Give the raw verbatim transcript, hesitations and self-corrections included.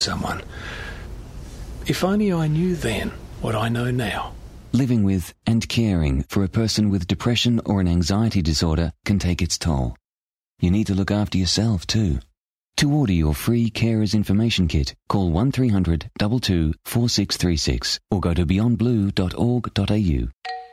someone. If only I knew then what I know now. Living with and caring for a person with depression or an anxiety disorder can take its toll. You need to look after yourself too. To order your free Carers Information Kit, call one three hundred two two four six three six or go to beyond blue dot org dot a u.